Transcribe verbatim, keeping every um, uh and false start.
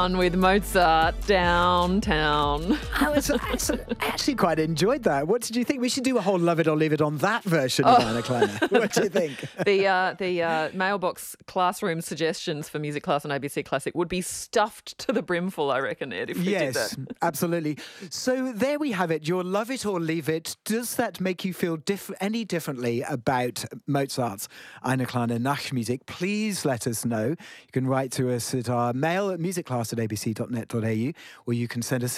on with Mozart downtown. I was actually, I actually quite enjoyed that. What did you think? We should do a whole Love It or Leave It on that version of Anna Kleiner. What do you think? The uh, the uh, mailbox classroom suggestions for music class on A B C Classic would be stuffed to the brimful, I reckon, Ed, if we Yes, did that. absolutely. So there we have it. Your Love It or Leave It. Does that make you feel diff- any differently about Mozart's Eine kleine Nachtmusik? Please let us know. You can write to us at our mail at musicclass at abc dot net dot a u, or you can send us